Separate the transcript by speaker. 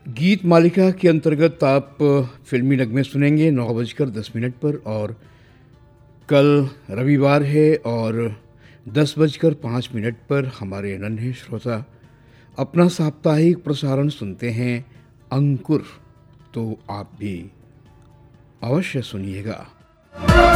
Speaker 1: गीत मालिका के अंतर्गत आप फिल्मी नगमे सुनेंगे 9:10 पर। और कल रविवार है और 10:05 पर हमारे नन्हे श्रोता अपना साप्ताहिक प्रसारण सुनते हैं अंकुर। तो आप भी अवश्य सुनिएगा।